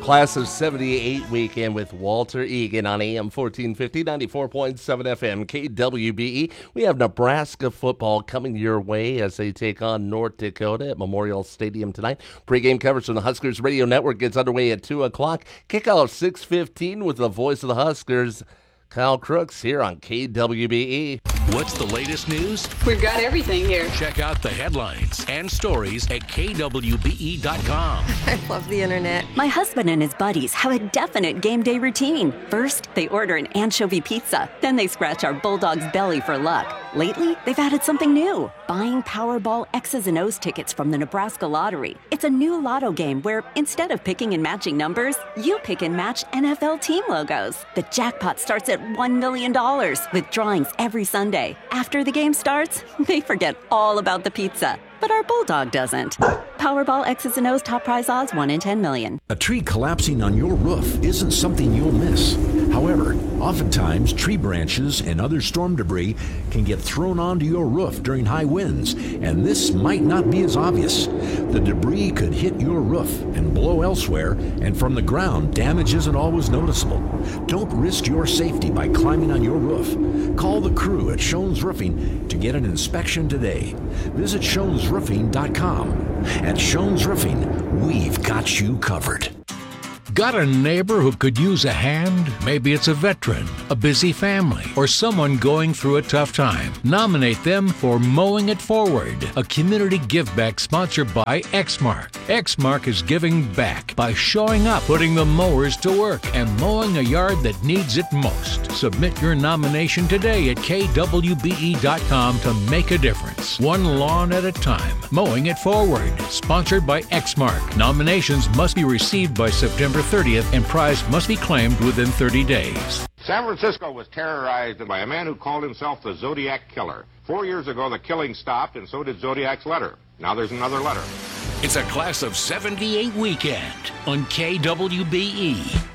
Class of 78 weekend with Walter Egan on AM 1450, 94.7 FM, KWBE. We have Nebraska football coming your way as they take on North Dakota at Memorial Stadium tonight. Pre-game coverage from the Huskers Radio Network gets underway at 2 o'clock. Kickoff 6:15 with the voice of the Huskers, Kyle Crooks, here on KWBE. What's the latest news? We've got everything here. Check out the headlines and stories at kwbe.com. I love the internet. My husband and his buddies have a definite game day routine. First, they order an anchovy pizza. Then they scratch our bulldog's belly for luck. Lately, they've added something new. Buying Powerball X's and O's tickets from the Nebraska Lottery. It's a new lotto game where instead of picking and matching numbers, you pick and match NFL team logos. The jackpot starts at $1 million with drawings every Sunday. After the game starts, they forget all about the pizza. But our bulldog doesn't. Powerball X's and O's top prize odds 1 in 10 million. A tree collapsing on your roof isn't something you'll miss. However, oftentimes tree branches and other storm debris can get thrown onto your roof during high winds, and this might not be as obvious. The debris could hit your roof and blow elsewhere, and from the ground, damage isn't always noticeable. Don't risk your safety by climbing on your roof. Call the crew at Schoen's Roofing to get an inspection today. Visit Schoen'sRoofing.com. At Schoen's Roofing, we've got you covered. Got a neighbor who could use a hand? Maybe it's a veteran, a busy family, or someone going through a tough time. Nominate them for Mowing It Forward, a community give-back sponsored by Exmark. Exmark is giving back by showing up, putting the mowers to work, and mowing a yard that needs it most. Submit your nomination today at kwbe.com to make a difference. One lawn at a time. Mowing It Forward, sponsored by Exmark. Nominations must be received by September 30th, and prize must be claimed within 30 days. San Francisco was terrorized by a man who called himself the Zodiac Killer. 4 years ago, the killing stopped, and so did Zodiac's letter. Now there's another letter. It's a Class of 78 weekend on KWBE.